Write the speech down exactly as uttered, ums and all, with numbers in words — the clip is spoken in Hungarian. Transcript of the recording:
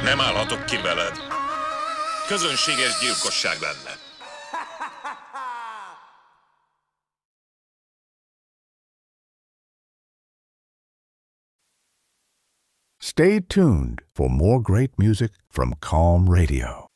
Nem állhatok ki veled. Közönséges gyilkosság lenne. Stay tuned for more great music from Calm Radio.